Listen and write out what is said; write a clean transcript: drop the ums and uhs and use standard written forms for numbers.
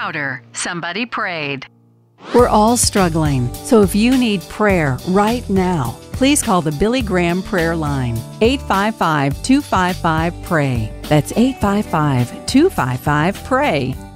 louder. Somebody prayed. We're all struggling, so if you need prayer right now, please call the Billy Graham Prayer Line, 855-255-PRAY. That's 855-255-PRAY.